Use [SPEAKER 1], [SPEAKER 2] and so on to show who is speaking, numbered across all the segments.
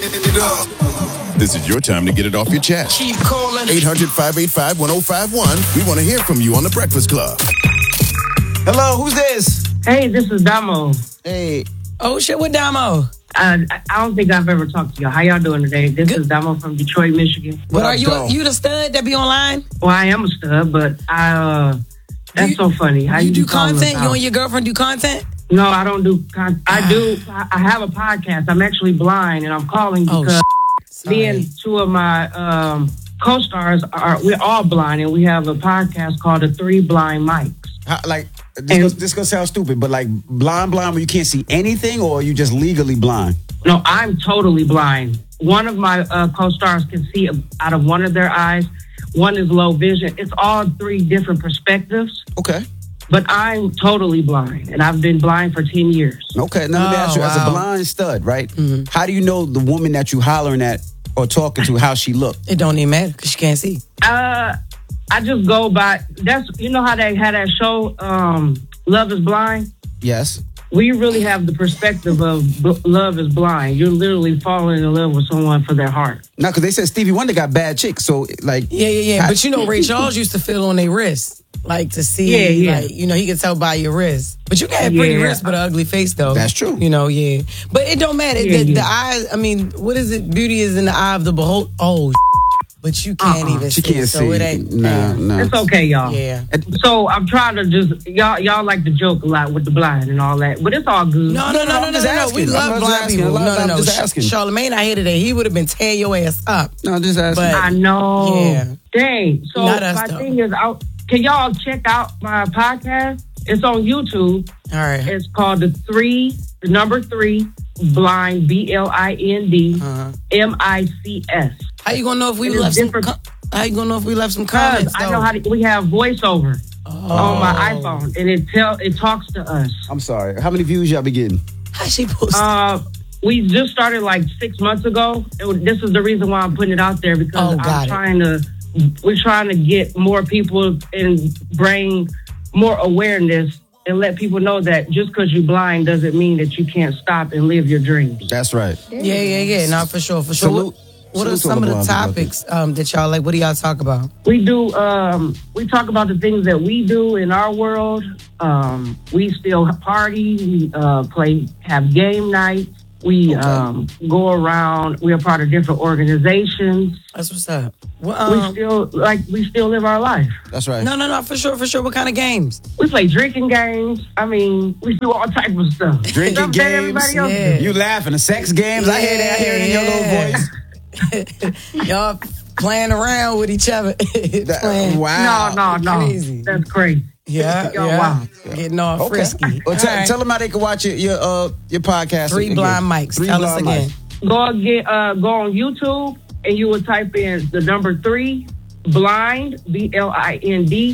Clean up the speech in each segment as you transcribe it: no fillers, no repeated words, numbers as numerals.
[SPEAKER 1] This is your time to get it off your chest.
[SPEAKER 2] Keep calling.
[SPEAKER 1] 800-585-1051. We want to hear from you on The Breakfast Club.
[SPEAKER 3] Hello, who's this?
[SPEAKER 4] Hey, this is Damo.
[SPEAKER 3] Hey.
[SPEAKER 2] Oh, shit, with Damo?
[SPEAKER 4] I don't think I've ever talked to y'all. How y'all doing today? This is Damo from Detroit, Michigan.
[SPEAKER 2] But are you the stud that be online?
[SPEAKER 4] Well, I am a stud, but that's so funny. How
[SPEAKER 2] you do content? You and your girlfriend do content?
[SPEAKER 4] No, I don't do content. I have a podcast. I'm actually blind, and I'm calling because me and two of my co-stars we're all blind, and we have a podcast called The Three Blind Mics.
[SPEAKER 3] This gonna sound stupid, but like blind where you can't see anything, or are you just legally blind?
[SPEAKER 4] No, I'm totally blind. One of my co-stars can see out of one of their eyes. One is low vision. It's all three different perspectives.
[SPEAKER 3] Okay.
[SPEAKER 4] But I'm totally blind, and I've been blind for 10 years.
[SPEAKER 3] Okay, now let me ask you, as a blind stud, right? Mm-hmm. How do you know the woman that you hollering at or talking to, how she look?
[SPEAKER 2] It don't even matter because she can't see.
[SPEAKER 4] I just go by, you know how they had that show, Love is Blind?
[SPEAKER 3] Yes.
[SPEAKER 4] We really have the perspective of love is blind. You're literally falling in love with someone for their heart.
[SPEAKER 3] No, because they said Stevie Wonder got bad chicks, so like...
[SPEAKER 2] Yeah. But you know, Ray Charles used to feel on their wrists. Like to see, like, you know, he can tell by your wrist. But you can have pretty wrists but an ugly face, though.
[SPEAKER 3] That's true.
[SPEAKER 2] You know, But it don't matter. The eyes, I mean, what is it? Beauty is in the eye of the beholder. Oh, but you can't even see.
[SPEAKER 3] She can't
[SPEAKER 2] so
[SPEAKER 3] see.
[SPEAKER 2] It ain't.
[SPEAKER 3] No.
[SPEAKER 4] It's okay, y'all.
[SPEAKER 2] Yeah.
[SPEAKER 4] So I'm trying to just, y'all like to joke a lot with the blind and all that, but it's all good.
[SPEAKER 2] No. We love blind people. No. Charlamagne, I hated it. He would have been tearing your ass up.
[SPEAKER 3] No, just asking.
[SPEAKER 4] I know.
[SPEAKER 2] Yeah.
[SPEAKER 4] Dang. So my thing is, can y'all check out my podcast? It's on YouTube.
[SPEAKER 2] All right.
[SPEAKER 4] It's called the number three, Blind, BLIND, MICS.
[SPEAKER 2] How you gonna know if we left some? How you gonna know if we left some comments?
[SPEAKER 4] I know we have voiceover on my iPhone, and it talks to us.
[SPEAKER 3] I'm sorry. How many views y'all be getting?
[SPEAKER 2] How she posted?
[SPEAKER 4] We just started like 6 months ago. This is the reason why I'm putting it out there because we're trying to get more people and bring more awareness and let people know that just because you're blind doesn't mean that you can't stop and live your dreams.
[SPEAKER 3] That's right.
[SPEAKER 2] Yeah. No, for sure. What are some of the topics that y'all like? What do y'all talk about?
[SPEAKER 4] We do. We talk about the things that we do in our world. We still party. We have game nights. We go around. We are part of different organizations.
[SPEAKER 2] That's what's up.
[SPEAKER 4] We still live our life.
[SPEAKER 3] That's right.
[SPEAKER 2] No, for sure. What kind of games?
[SPEAKER 4] We play drinking games. I mean, we do all type of stuff.
[SPEAKER 3] Drinking games. You laughing? The sex games. I hear that. I hear it in your little voice.
[SPEAKER 2] Y'all playing around with each other.
[SPEAKER 3] Wow.
[SPEAKER 4] No.
[SPEAKER 2] Crazy.
[SPEAKER 4] That's crazy.
[SPEAKER 2] Yeah.
[SPEAKER 4] Wow.
[SPEAKER 2] Getting all frisky.
[SPEAKER 3] Well, tell them how they can watch your podcast.
[SPEAKER 2] Three Blind Mics. Tell us again.
[SPEAKER 4] Go on YouTube and you will type in the number 3 Blind, BLIND,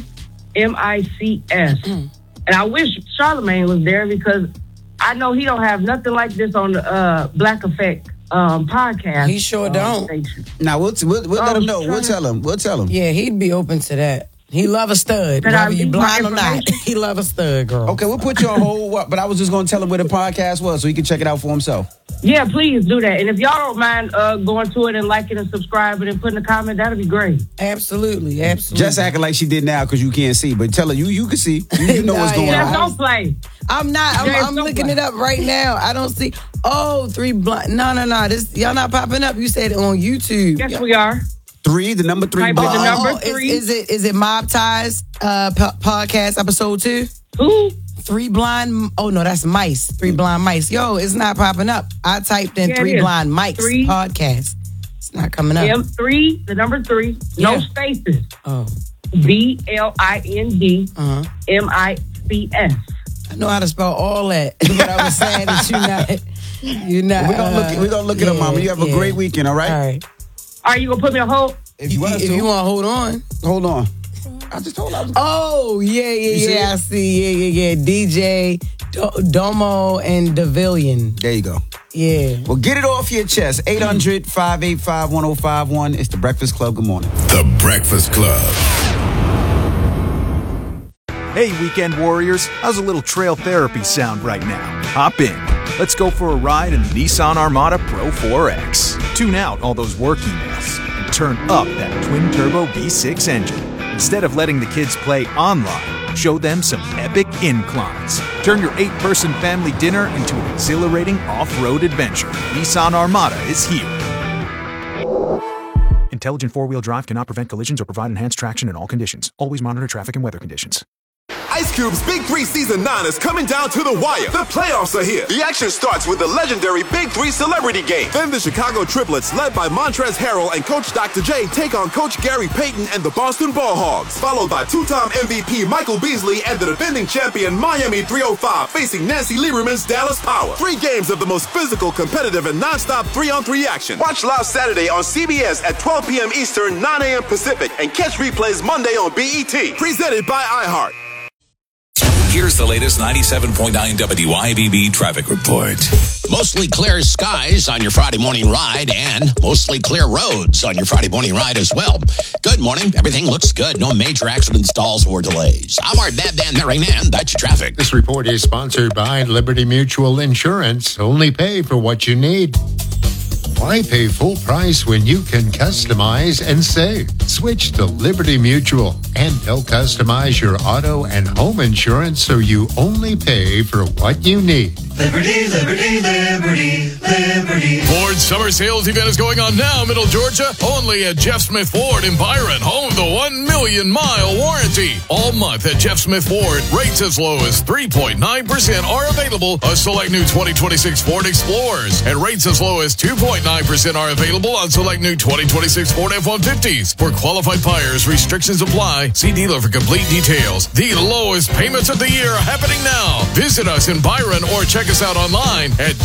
[SPEAKER 4] MICS. And I wish Charlamagne was there because I know he don't have nothing like this on the Black Effect podcast.
[SPEAKER 2] He sure don't.
[SPEAKER 3] Now we'll let him know. We'll tell him.
[SPEAKER 2] Yeah, he'd be open to that. He love a stud. Whether you blind or not, he love a stud, girl.
[SPEAKER 3] Okay, we'll put you on hold, but I was just going to tell him where the podcast was so he can check it out for himself.
[SPEAKER 4] Yeah, please do that. And if y'all don't mind going to it and liking and subscribing and putting a comment, that'd be great.
[SPEAKER 2] Absolutely.
[SPEAKER 3] Just acting like she did now because you can't see, but tell her you can see. You know what's going on.
[SPEAKER 4] Don't play.
[SPEAKER 2] I'm not. I'm looking it up right now. I don't see. Oh, 3 Blind. No. This y'all not popping up. You said it on YouTube.
[SPEAKER 4] Yes, we are.
[SPEAKER 3] 3, the number 3 Blind.
[SPEAKER 4] The number 3.
[SPEAKER 2] Is it Mob Ties podcast episode 2?
[SPEAKER 4] Who?
[SPEAKER 2] 3 Blind. Oh no, that's Mice. 3 Blind Mice. Yo, it's not popping up. I typed in 3 Blind Mics podcast. It's not coming up.
[SPEAKER 4] M3, the number 3. No spaces.
[SPEAKER 2] Oh.
[SPEAKER 4] BLIND MICS.
[SPEAKER 2] I know how to spell all that, but I was saying that you're not.
[SPEAKER 3] We're gonna look it up, Mama. You have a great weekend. All right.
[SPEAKER 2] All right.
[SPEAKER 4] Are you gonna put me on hold?
[SPEAKER 2] If you want to hold on.
[SPEAKER 3] Hold on. I just told her.
[SPEAKER 2] Oh, yeah. I see. Yeah. DJ Domo and Davillion.
[SPEAKER 3] There you go.
[SPEAKER 2] Yeah.
[SPEAKER 3] Well, get it off your chest. 800-585-1051. It's The Breakfast Club. Good morning.
[SPEAKER 1] The Breakfast Club.
[SPEAKER 5] Hey, weekend warriors. How's a little trail therapy sound right now? Hop in. Let's go for a ride in the Nissan Armada Pro 4X. Tune out all those work emails and turn up that twin-turbo V6 engine. Instead of letting the kids play online, show them some epic inclines. Turn your 8-person family dinner into an exhilarating off-road adventure. Nissan Armada is here. Intelligent four-wheel drive cannot prevent collisions or provide enhanced traction in all conditions. Always monitor traffic and weather conditions.
[SPEAKER 6] Ice Cube's Big 3 Season 9 is coming down to the wire. The playoffs are here. The action starts with the legendary Big 3 Celebrity Game. Then the Chicago Triplets, led by Montrezl Harrell and Coach Dr. J, take on Coach Gary Payton and the Boston Ball Hogs. Followed by two-time MVP Michael Beasley and the defending champion Miami 305 facing Nancy Lieberman's Dallas Power. 3 games of the most physical, competitive, and non-stop 3-on-3 action. Watch live Saturday on CBS at 12 p.m. Eastern, 9 a.m. Pacific, and catch replays Monday on BET. Presented by iHeart.
[SPEAKER 7] Here's the latest 97.9 WYBB traffic report.
[SPEAKER 8] Mostly clear skies on your Friday morning ride and mostly clear roads on your Friday morning ride as well. Good morning. Everything looks good. No major accident stalls or delays. I'm Art Bad Dan Merringman. That's your traffic.
[SPEAKER 9] This report is sponsored by Liberty Mutual Insurance. Only pay for what you need. Why pay full price when you can customize and save? Switch to Liberty Mutual, and they'll customize your auto and home insurance so you only pay for what you need.
[SPEAKER 10] Liberty, liberty, liberty, liberty.
[SPEAKER 11] Ford's summer sales event is going on now, Middle Georgia. Only at Jeff Smith Ford in Byron, home of the 1 million mile warranty. All month at Jeff Smith Ford, rates as low as 3.9% are available on select new 2026 Ford Explorers. And rates as low as 2.9% are available on select new 2026 Ford F-150s. For qualified buyers, restrictions apply. See dealer for complete details. The lowest payments of the year are happening now. Visit us in Byron or check us out online at